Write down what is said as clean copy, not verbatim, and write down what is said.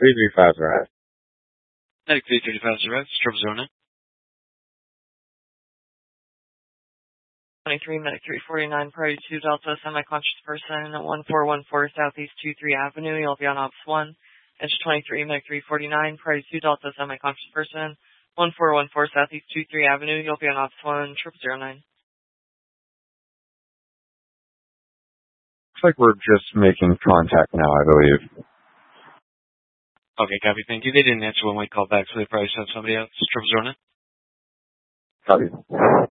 335 right. Medic 335 direct, Strip Zone. 23, Medic 349, priority 2 Delta, semi-conscious person, 1414 Southeast 23 Avenue, you'll be on Ops 1. Edge 23, Medic 349, priority 2 Delta, semi-conscious person, 1414 Southeast 23 Avenue, you'll be on Ops 1, 0009. Looks like we're just making contact now, I believe. Okay, copy, thank you. They didn't answer when we called back, so they probably sent somebody else. Strip Zone. Copy.